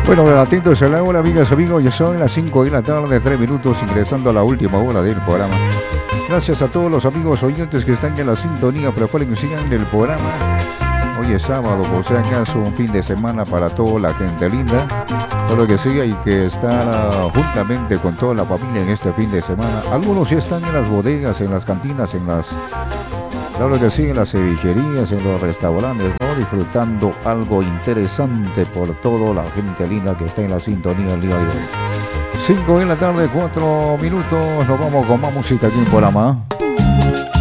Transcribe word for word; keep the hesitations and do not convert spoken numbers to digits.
Bueno, atentos a la hora, amigas, amigos, ya son las cinco de la tarde, tres minutos, ingresando a la última hora del programa. Gracias a todos los amigos oyentes que están en la sintonía, pero que sigan el programa. Hoy es sábado, por si acaso, un fin de semana para toda la gente linda. Todo lo que sí, hay que estar uh, juntamente con toda la familia en este fin de semana. Algunos ya están en las bodegas, en las cantinas, en las... Claro que sí, en las cevicherías, en los restaurantes, ¿no? Disfrutando algo interesante por toda la gente linda que está en la sintonía el día de hoy. cinco de la tarde, cuatro minutos, nos vamos con más música aquí en programa.